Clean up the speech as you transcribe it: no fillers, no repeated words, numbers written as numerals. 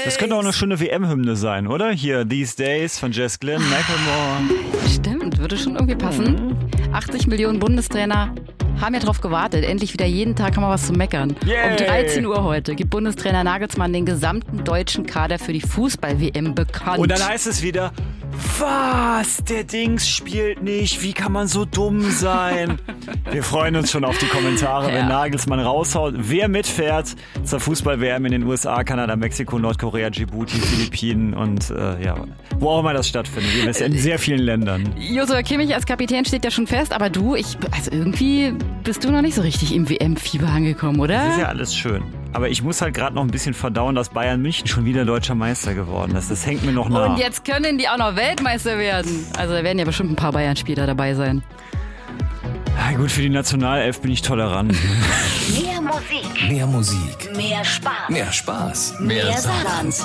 Das könnte auch eine schöne WM-Hymne sein, oder? Hier, These Days von Jess Glynn, Macklemore. Stimmt, würde schon irgendwie passen. 80 Millionen Bundestrainer haben ja drauf gewartet. Endlich wieder jeden Tag haben wir was zu meckern. Yay. Um 13 Uhr heute gibt Bundestrainer Nagelsmann den gesamten deutschen Kader für die Fußball-WM bekannt. Und dann heißt es wieder, was? Der Dings spielt nicht. Wie kann man so dumm sein? Wir freuen uns schon auf die Kommentare, wenn Nagelsmann raushaut. Wer mitfährt zur Fußball-WM in den USA, Kanada, Mexiko, Nordkorea, Djibouti, Philippinen und wo auch immer das stattfindet. Wir wissen in sehr vielen Ländern. Joshua Kimmich als Kapitän steht ja schon fest, aber du, also irgendwie bist du noch nicht so richtig im WM-Fieber angekommen, oder? Das ist ja alles schön. Aber ich muss halt gerade noch ein bisschen verdauen, dass Bayern München schon wieder deutscher Meister geworden ist. Das hängt mir noch nach. Und jetzt können die auch noch Weltmeister werden. Also da werden ja bestimmt ein paar Bayern-Spieler dabei sein. Ja, gut, für die Nationalelf bin ich tolerant. Mehr Musik. Mehr Musik. Mehr Spaß. Mehr Spaß. Mehr Saarland.